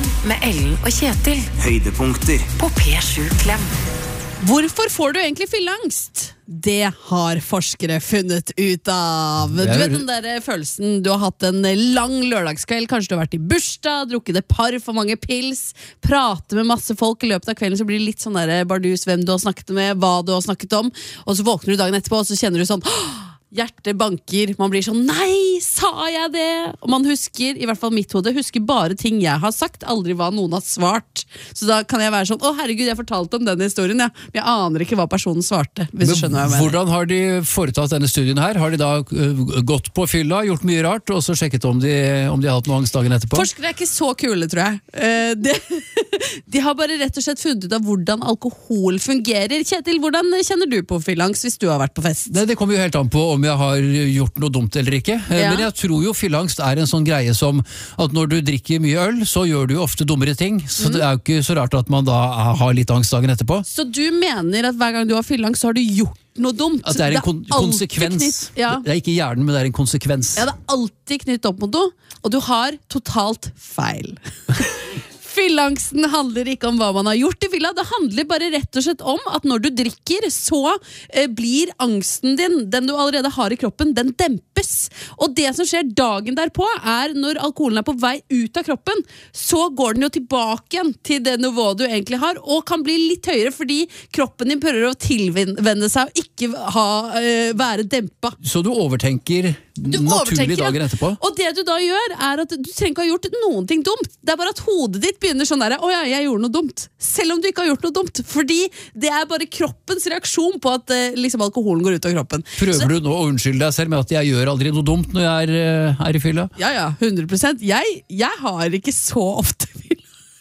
Morgen med Ellen og Kjetil. Høydepunkter På P7 Klem. Hvorfor får du egentlig fylleangst? Det har forskere funnet ut av. Du vet den der følelsen du har hatt en lang lørdagskveld, kanskje du har vært i bursdag, drukket et par for mange pils, pratet med masse folk i løpet av kvelden, så blir det litt sånn der bardus hvem du har snakket med, hva du har snakket om, og så våkner du dagen etterpå, og så kjenner du sånn hjertet banker, man blir sånn nei, sa jeg det? Og man husker, i hvert fall mitt hode, husker bare ting jeg har sagt, aldri hva noen har svart. Så da kan jeg være sånn, å herregud, jeg fortalte om den historien, ja. Men jeg aner ikke hva personen svarte, hvis du skjønner hva jeg mener. Hvordan har de foretatt denne studien her? Har de da gått på fylla, gjort mye rart, og så sjekket om de har hatt noe angst dagen etterpå? Forskere er ikke så kule, tror jeg. De har bare rett og slett funnet ut av hvordan alkohol fungerer. Kjetil, hvordan kjenner du på fylleangst hvis du har vært på fest? Det kommer jo helt an på om jeg har gjort noe dumt eller ikke. Ja. Men jeg tror jo fylleangst er en sånn greie som at når du drikker mye øl, så gjør du jo ofte dummere ting. Så det er jo ikke så rart at man da har litt angst dagen etterpå. Så du mener at hver gang du har fylleangst, så har du gjort noe dumt? At det er en konsekvens. Ja. Det er ikke hjernen, men det er en konsekvens. Ja, det er alltid knyttet opp mot noe, og du har totalt feil. Fylleangsten handler ikke om hva man har gjort i fylla, det handler bare rett og slett om at når du drikker, så blir angsten din, den du allerede har i kroppen, den dempes. Og det som skjer dagen derpå er når alkoholen er på vei ut av kroppen, så går den jo tilbake igjen til det nivået du egentlig har, og kan bli litt høyere fordi kroppen din prøver å tilvenne seg og ikke være dempa. Så du overtenker naturlig dagen etterpå? Og det du da gjør er at du trenger ikke ha gjort noen ting dumt. Det er bare at hodet ditt begynner sånn der, åja, jeg gjorde noe dumt. Selv om du ikke har gjort noe dumt. Fordi det er bare kroppens reaksjon på at liksom, alkoholen går ut av kroppen. Prøver du nå å unnskylde deg selv med at jeg gjør aldri noe dumt når jeg er i fylla? Ja, 100%. Jeg har ikke så ofte fylla.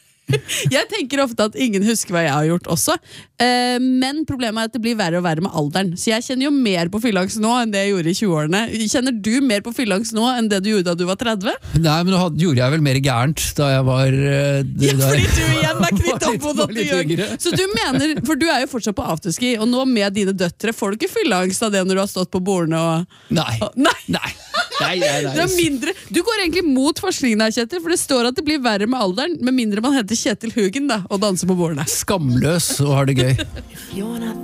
Jeg tenker ofte at ingen husker hva jeg har gjort også, men problemet er at det blir verre og verre med alderen. Så jeg kjenner jo mer på fylleangst nå enn det jeg gjorde i 20-årene. Kjenner du mer på fylleangst nå enn det du gjorde da du var 30? Nei, men nå gjorde jeg vel mer gærent da jeg var fordi du igjen er knyttet opp mot at du gjør. Så du mener, for du er jo fortsatt på afterski, og nå med dine døtre, får du ikke fylleangst av det når du har stått på bordene og... Nei. Det er mindre. Du går egentlig mot forskningen her, Kjetil, for det står at det blir verre med alderen, med mindre man heter Kjetil Hugen da, og danser på bordene. Skamløs og har det gøy.